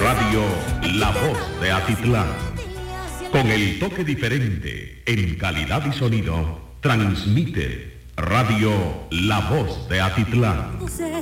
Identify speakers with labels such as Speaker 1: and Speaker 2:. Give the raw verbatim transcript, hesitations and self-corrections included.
Speaker 1: Radio La Voz de Atitlán. Con el toque diferente en calidad y sonido, transmite Radio La Voz de Atitlán.